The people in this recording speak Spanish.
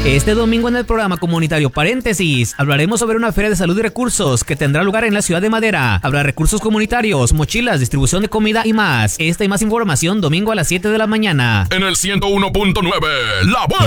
Este domingo en el programa comunitario Paréntesis hablaremos sobre una feria de salud y recursos que tendrá lugar en la ciudad de Madera. Habrá recursos comunitarios, mochilas, distribución de comida y más. Esta y más información domingo a las 7 de la mañana. En el 101.9, La Buena.